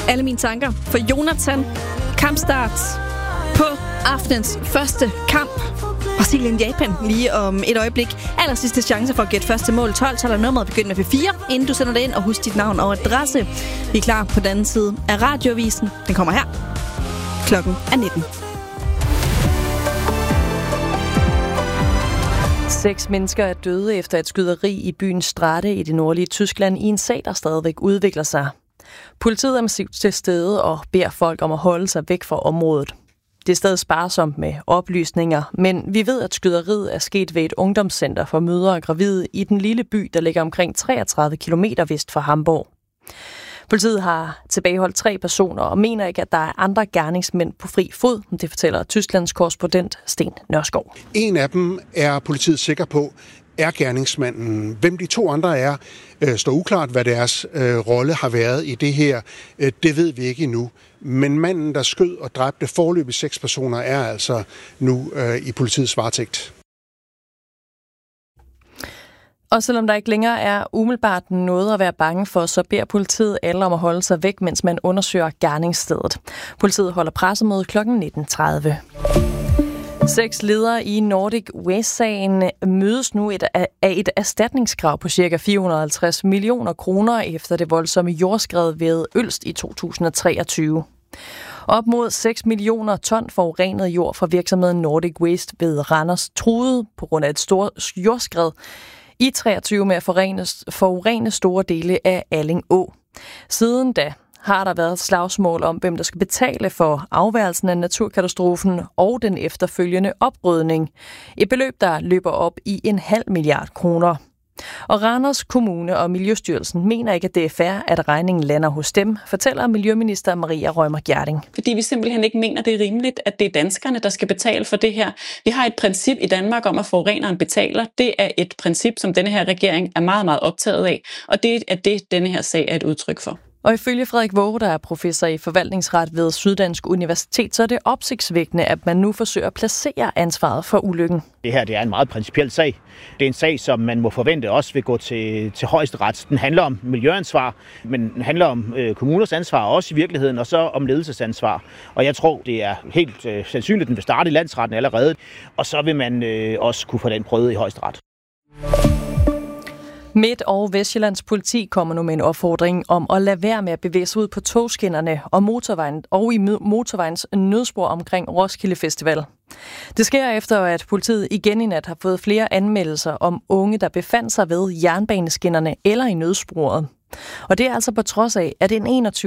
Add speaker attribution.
Speaker 1: alle mine tanker for Jonathan. Kampstart på aftenens første kamp. Brasilien-Japan lige om et øjeblik. Aller sidste chance for at gætte første mål. 12 taler nummeret begyndt med P4, inden du sender det ind, og husk dit navn og adresse. Vi er klar på den anden side af radioavisen. Den kommer her. Klokken er 19.
Speaker 2: 6 mennesker er døde efter et skyderi i byen Stade i det nordlige Tyskland i en sag, der stadigvæk udvikler sig. Politiet er massivt til stede og beder folk om at holde sig væk fra området. Det er stadig sparsomt med oplysninger, men vi ved, at skyderiet er sket ved et ungdomscenter for mødre og gravide i den lille by, der ligger omkring 33 km vest for Hamburg. Politiet har tilbageholdt 3 personer og mener ikke, at der er andre gerningsmænd på fri fod. Det fortæller Tysklands korrespondent Sten Nørskov.
Speaker 3: En af dem er politiet sikker på er gerningsmanden. Hvem de 2 andre er, står uklart, hvad deres rolle har været i det her. Det ved vi ikke endnu. Men manden, der skød og dræbte foreløbig 6 personer, er altså nu i politiets varetægt.
Speaker 2: Og selvom der ikke længere er umiddelbart noget at være bange for, så beder politiet alle om at holde sig væk, mens man undersøger gerningsstedet. Politiet holder pressemøde kl. 19.30. 6 ledere i Nordic Waste-sagen mødes nu af et erstatningskrav på ca. 450 millioner kroner efter det voldsomme jordskred ved Ølst i 2023. Op mod 6 millioner ton forurenet jord fra virksomheden Nordic Waste ved Randers truede på grund af et stort jordskred i 23 med at forurene store dele af Alling Å. Siden da har der været slagsmål om, hvem der skal betale for afværelsen af naturkatastrofen og den efterfølgende oprydning. Et beløb, der løber op i 0,5 milliard kroner. Og Randers Kommune og Miljøstyrelsen mener ikke, at det er fair, at regningen lander hos dem, fortæller Miljøminister Maria Reumert Gjerding.
Speaker 4: Fordi vi simpelthen ikke mener, det er rimeligt, at det er danskerne, der skal betale for det her. Vi har et princip i Danmark om, at forureneren betaler. Det er et princip, som denne her regering er meget, meget optaget af, og det er det, denne her sag er et udtryk for.
Speaker 2: Og ifølge Frederik Waage, der er professor i forvaltningsret ved Syddansk Universitet, så er det opsigtsvækkende, at man nu forsøger at placere ansvaret for ulykken.
Speaker 5: Det her det er en meget principiel sag. Det er en sag, som man må forvente også vil gå til højesteret. Den handler om miljøansvar, men den handler om kommuners ansvar også i virkeligheden, og så om ledelsesansvar. Og jeg tror, det er helt sandsynligt, at den vil starte i landsretten allerede, og så vil man også kunne få den prøvet i højesteret.
Speaker 2: Midt- og Vestjyllands politi kommer nu med en opfordring om at lade være med at bevæge sig ud på togskinnerne og motorvejen og i motorvejens nødspor omkring Roskilde Festival. Det sker efter, at politiet igen i nat har fået flere anmeldelser om unge, der befandt sig ved jernbaneskinnerne eller i nødsporet. Og det er altså på trods af, at en 21